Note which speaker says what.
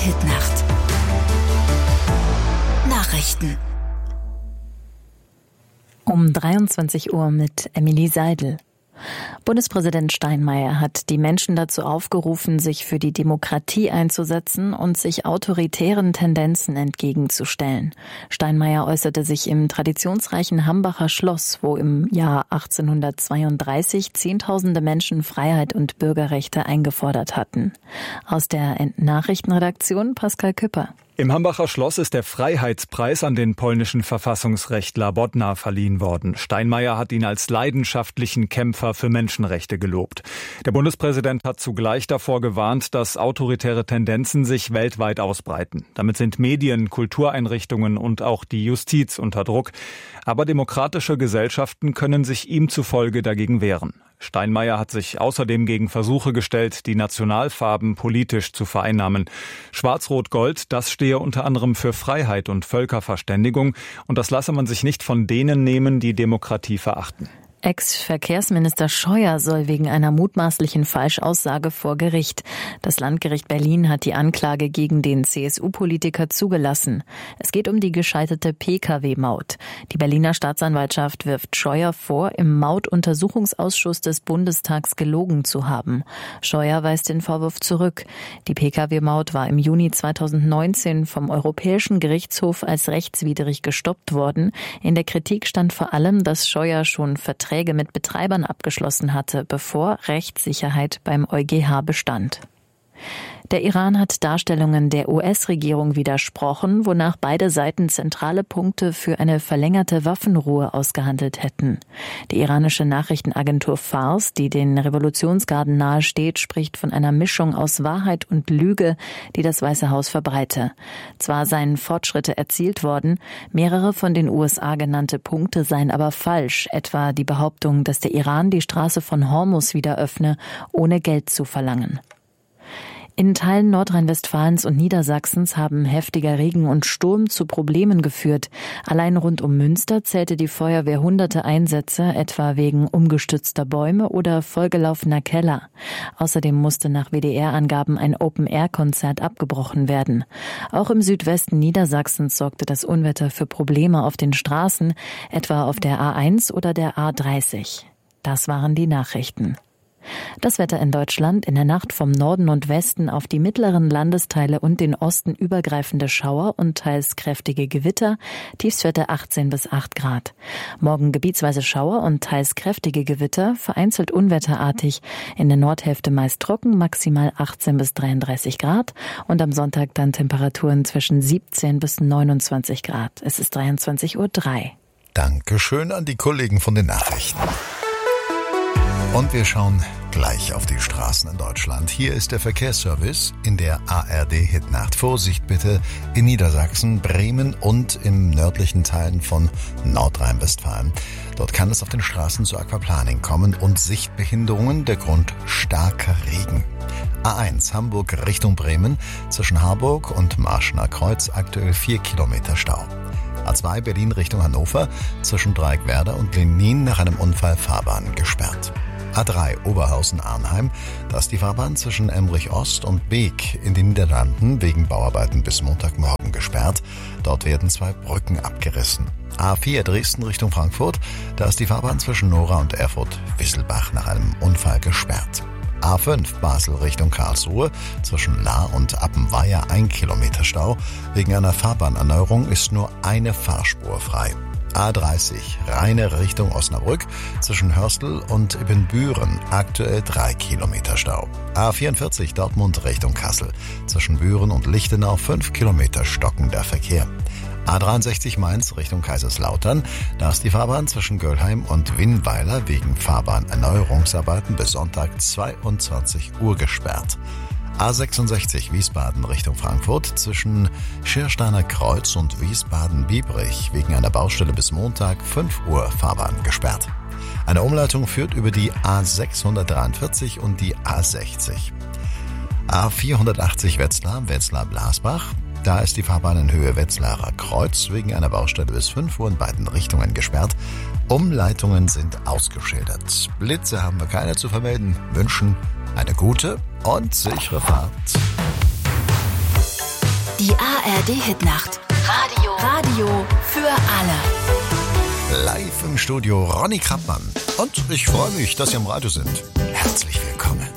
Speaker 1: Hitnacht. Nachrichten.
Speaker 2: Um 23 Uhr mit Emilie Seidel. Bundespräsident Steinmeier hat die Menschen dazu aufgerufen, sich für die Demokratie einzusetzen und sich autoritären Tendenzen entgegenzustellen. Steinmeier äußerte sich im traditionsreichen Hambacher Schloss, wo im Jahr 1832 Zehntausende Menschen Freiheit und Bürgerrechte eingefordert hatten. Aus der Nachrichtenredaktion Pascal Küpper.
Speaker 3: Im Hambacher Schloss ist der Freiheitspreis an den polnischen Verfassungsrechtler Bodnar verliehen worden. Steinmeier hat ihn als leidenschaftlichen Kämpfer für Menschenrechte gelobt. Der Bundespräsident hat zugleich davor gewarnt, dass autoritäre Tendenzen sich weltweit ausbreiten. Damit sind Medien, Kultureinrichtungen und auch die Justiz unter Druck. Aber demokratische Gesellschaften können sich ihm zufolge dagegen wehren. Steinmeier hat sich außerdem gegen Versuche gestellt, die Nationalfarben politisch zu vereinnahmen. Schwarz-Rot-Gold, das stehe unter anderem für Freiheit und Völkerverständigung, und das lasse man sich nicht von denen nehmen, die Demokratie verachten.
Speaker 2: Ex-Verkehrsminister Scheuer soll wegen einer mutmaßlichen Falschaussage vor Gericht. Das Landgericht Berlin hat die Anklage gegen den CSU-Politiker zugelassen. Es geht um die gescheiterte Pkw-Maut. Die Berliner Staatsanwaltschaft wirft Scheuer vor, im Mautuntersuchungsausschuss des Bundestags gelogen zu haben. Scheuer weist den Vorwurf zurück. Die Pkw-Maut war im Juni 2019 vom Europäischen Gerichtshof als rechtswidrig gestoppt worden. In der Kritik stand vor allem, dass Scheuer schon Verträge mit Betreibern abgeschlossen hatte, bevor Rechtssicherheit beim EuGH bestand. Der Iran hat Darstellungen der US-Regierung widersprochen, wonach beide Seiten zentrale Punkte für eine verlängerte Waffenruhe ausgehandelt hätten. Die iranische Nachrichtenagentur Fars, die den Revolutionsgarden nahesteht, spricht von einer Mischung aus Wahrheit und Lüge, die das Weiße Haus verbreite. Zwar seien Fortschritte erzielt worden, mehrere von den USA genannte Punkte seien aber falsch, etwa die Behauptung, dass der Iran die Straße von Hormuz wieder öffne, ohne Geld zu verlangen. In Teilen Nordrhein-Westfalens und Niedersachsens haben heftiger Regen und Sturm zu Problemen geführt. Allein rund um Münster zählte die Feuerwehr hunderte Einsätze, etwa wegen umgestützter Bäume oder vollgelaufener Keller. Außerdem musste nach WDR-Angaben ein Open-Air-Konzert abgebrochen werden. Auch im Südwesten Niedersachsens sorgte das Unwetter für Probleme auf den Straßen, etwa auf der A1 oder der A30. Das waren die Nachrichten. Das Wetter in Deutschland: in der Nacht vom Norden und Westen auf die mittleren Landesteile und den Osten übergreifende Schauer und teils kräftige Gewitter, Tiefstwerte 18 bis 8 Grad. Morgen gebietsweise Schauer und teils kräftige Gewitter, vereinzelt unwetterartig, in der Nordhälfte meist trocken, maximal 18 bis 33 Grad und am Sonntag dann Temperaturen zwischen 17 bis 29 Grad. Es ist 23:03 Uhr.
Speaker 4: Dankeschön an die Kollegen von den Nachrichten. Und wir schauen gleich auf die Straßen in Deutschland. Hier ist der Verkehrsservice in der ARD Hitnacht. Vorsicht bitte in Niedersachsen, Bremen und im nördlichen Teilen von Nordrhein-Westfalen. Dort kann es auf den Straßen zu Aquaplaning kommen und Sichtbehinderungen, der Grund starker Regen. A1 Hamburg Richtung Bremen, zwischen Harburg und Marschener Kreuz aktuell 4 Kilometer Stau. A2 Berlin Richtung Hannover, zwischen Dreieckwerder und Lenin nach einem Unfall Fahrbahn gesperrt. A3 Oberhausen-Arnheim, da ist die Fahrbahn zwischen Emmerich-Ost und Beek in den Niederlanden wegen Bauarbeiten bis Montagmorgen gesperrt. Dort werden 2 Brücken abgerissen. A4 Dresden Richtung Frankfurt, da ist die Fahrbahn zwischen Nora und Erfurt-Wisselbach nach einem Unfall gesperrt. A5 Basel Richtung Karlsruhe, zwischen Lahr und Appenweier 1 Kilometer Stau. Wegen einer Fahrbahnerneuerung ist nur eine Fahrspur frei. A30 Rheine Richtung Osnabrück, zwischen Hörstel und Ibbenbüren aktuell 3 Kilometer Stau. A44 Dortmund Richtung Kassel, zwischen Büren und Lichtenau 5 Kilometer stockender Verkehr. A63 Mainz Richtung Kaiserslautern, da ist die Fahrbahn zwischen Göllheim und Winnweiler wegen Fahrbahnerneuerungsarbeiten bis Sonntag 22 Uhr gesperrt. A66 Wiesbaden Richtung Frankfurt, zwischen Schiersteiner Kreuz und Wiesbaden-Biebrich wegen einer Baustelle bis Montag 5 Uhr Fahrbahn gesperrt. Eine Umleitung führt über die A643 und die A60. A480 Wetzlar-Blasbach. Da ist die Fahrbahn in Höhe Wetzlarer Kreuz wegen einer Baustelle bis 5 Uhr in beiden Richtungen gesperrt. Umleitungen sind ausgeschildert. Blitze haben wir keine zu vermelden. Wünschen eine gute und sichere Fahrt.
Speaker 1: Die ARD-Hitnacht. Radio für alle.
Speaker 4: Live im Studio Ronny Krappmann. Und ich freue mich, dass Sie am Radio sind. Herzlich willkommen.